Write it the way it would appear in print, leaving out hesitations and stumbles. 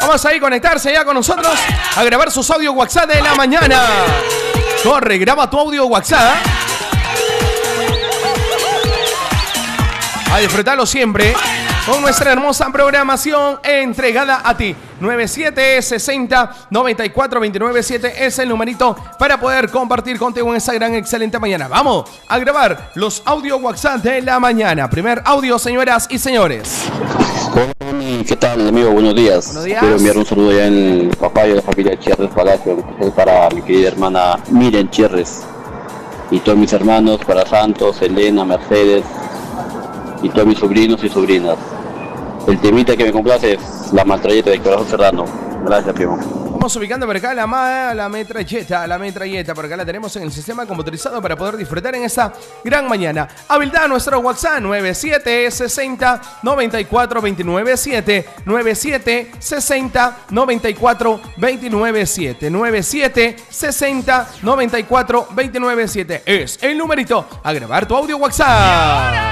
Vamos a ir a conectarse ya con nosotros a grabar sus audios WhatsApp de la mañana. Corre, graba tu audio WhatsApp. A disfrutarlo siempre con nuestra hermosa programación entregada a ti. 9760-94297 es el numerito para poder compartir contigo en esta gran excelente mañana. Vamos a grabar los audio WhatsApp de la mañana. Primer audio, señoras y señores. ¿Qué tal, amigo? Buenos días. Buenos días. Quiero enviar un saludo ya en el papá y de la familia Chierres Palacio, para mi querida hermana Miren Chierres y todos mis hermanos, para Santos, Elena, Mercedes y todos mis sobrinos y sobrinas. El temita que me complace es La Metralleta de Corazón Serrano. Gracias, primo. Vamos ubicando por acá la metralleta, por acá la tenemos en el sistema computarizado para poder disfrutar en esta gran mañana. Habilitar nuestro WhatsApp 9760-94297, 9760-94297, 9760-94297 es el numerito a grabar tu audio WhatsApp.